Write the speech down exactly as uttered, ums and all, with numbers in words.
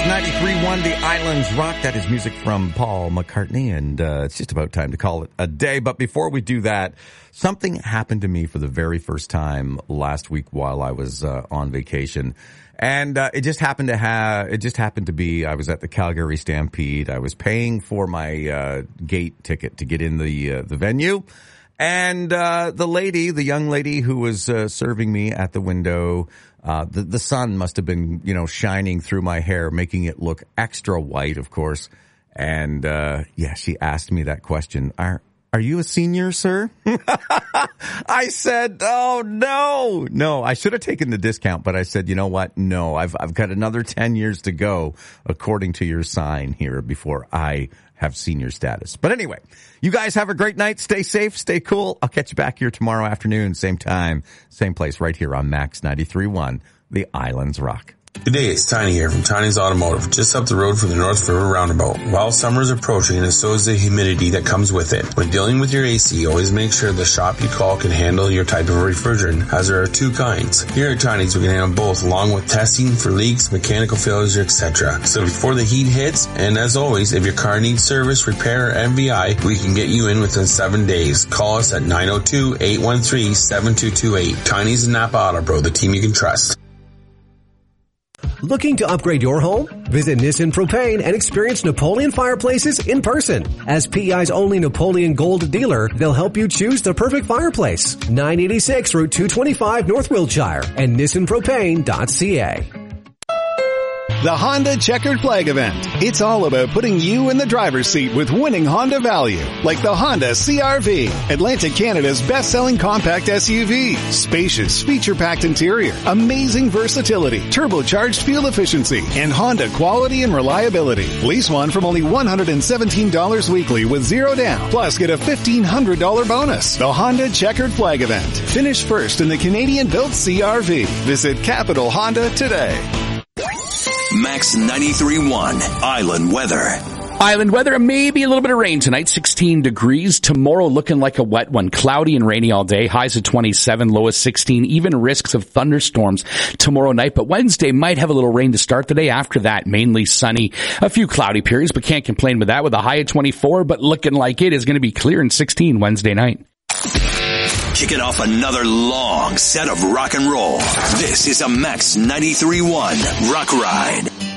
ninety-three point one, The Islands Rock. That is music from Paul McCartney, and uh, it's just about time to call it a day. But before we do that, something happened to me for the very first time last week while I was uh, on vacation. And uh, it just happened to have, it just happened to be, I was at the Calgary Stampede. I was paying for my uh, gate ticket to get in the uh, the venue. And uh the lady, the young lady who was uh, serving me at the window, uh the, the sun must have been, you know, shining through my hair, making it look extra white, of course. And uh yeah, she asked me that question. Are are you a senior, sir? I said, oh, no. No, I should have taken the discount, but I said, you know what? No, I've I've got another ten years to go, according to your sign here, before I have senior status. But anyway, you guys have a great night. Stay safe. Stay cool. I'll catch you back here tomorrow afternoon. Same time, same place, right here on Max ninety-three point one, The Islands Rock. Good day, it's Tiny here from Tiny's Automotive, just up the road from the North River Roundabout. While summer is approaching, and so is the humidity that comes with it. When dealing with your A C, always make sure the shop you call can handle your type of refrigerant, as there are two kinds. Here at Tiny's, we can handle both, along with testing for leaks, mechanical failures, et cetera. So before the heat hits, and as always, if your car needs service, repair, or M V I, we can get you in within seven days. Call us at nine oh two, eight one three, seven two two eight. Tiny's and Napa Auto Pro, the team you can trust. Looking to upgrade your home? Visit Nissan Propane and experience Napoleon fireplaces in person. As P E I's only Napoleon Gold dealer, they'll help you choose the perfect fireplace. nine eighty-six Route two twenty-five, North Wiltshire, and nissan propane dot c a. The Honda Checkered Flag Event. It's all about putting you in the driver's seat with winning Honda value, like the Honda C R V, Atlantic Canada's best-selling compact S U V. Spacious, feature-packed interior, amazing versatility, turbocharged fuel efficiency, and Honda quality and reliability. Lease one from only one hundred seventeen dollars weekly with zero down. Plus, get a fifteen hundred dollars bonus. The Honda Checkered Flag Event. Finish first in the Canadian-built C R V. Visit Capital Honda today. Max ninety-three point one, Island Weather. Island weather, maybe a little bit of rain tonight, sixteen degrees. Tomorrow looking like a wet one, cloudy and rainy all day, highs of twenty-seven, low of sixteen, even risks of thunderstorms tomorrow night. But Wednesday might have a little rain to start the day. After that, mainly sunny, a few cloudy periods, but can't complain with that, with a high of twenty-four, but looking like it is going to be clear and sixteen Wednesday night. Kicking off another long set of rock and roll. This is a Max ninety-three point one Rock Ride.